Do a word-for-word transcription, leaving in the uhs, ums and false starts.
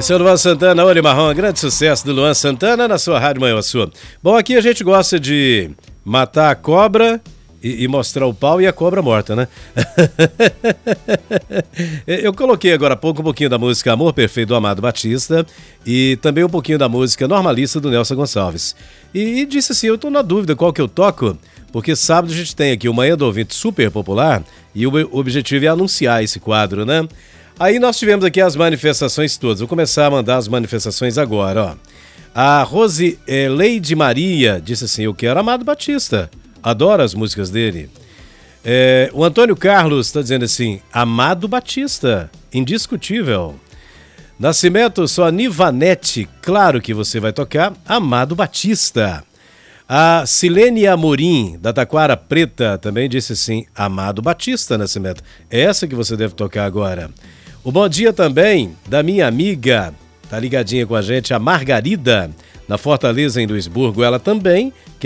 Esse é o Luan Santana, Olho Marrom, grande sucesso do Luan Santana na sua Rádio Manhã Sua. Bom, aqui a gente gosta de matar a cobra e, e mostrar o pau e a cobra morta, né? Eu coloquei agora há pouco um pouquinho da música Amor Perfeito do Amado Batista e também um pouquinho da música Normalista do Nelson Gonçalves. E, e disse assim, eu tô na dúvida qual que eu toco, porque sábado a gente tem aqui o Manhã do Ouvinte super popular e o objetivo é anunciar esse quadro, né? Aí nós tivemos aqui as manifestações todas. Vou começar a mandar as manifestações agora, ó. A Rose eh, Leide Maria disse assim, eu quero Amado Batista. Adoro as músicas dele. É, o Antônio Carlos está dizendo assim, Amado Batista, indiscutível. Nascimento, só Nivanete, claro que você vai tocar Amado Batista. A Silene Amorim, da Taquara Preta, também disse assim, Amado Batista, Nascimento. É essa que você deve tocar agora. O bom dia também da minha amiga, tá ligadinha com a gente, a Margarida, na Fortaleza, em Duisburgo, ela também...